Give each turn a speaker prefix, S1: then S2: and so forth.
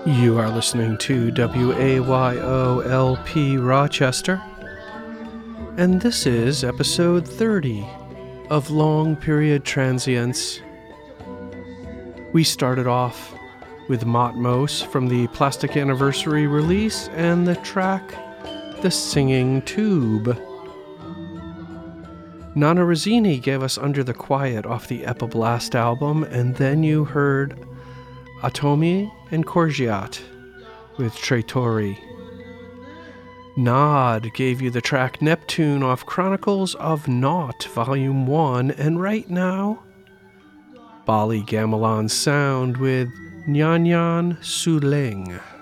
S1: You are listening to WAYOLP Rochester, and this is episode 30 of Long Period Transients. We started off with Matmos from the Plastic Anniversary release and the track The Singing Tube. Nana Rozzini gave us Under the Quiet off the Epiblast album, and then you heard Atomi and Corgiat with Trattori. Nod gave you the track Neptune off Chronicles of Naught Volume 1, and right now, Bali Gamelan Sound with Nyan Nyan Suling.